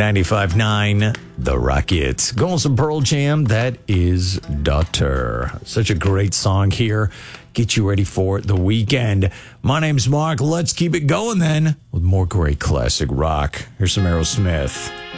95.9 The Rockets. Going some Pearl Jam, that is Daughter. Such a great song here. Get you ready for the weekend. My name's Mark. Let's keep it going then with more great classic rock. Here's some Aerosmith.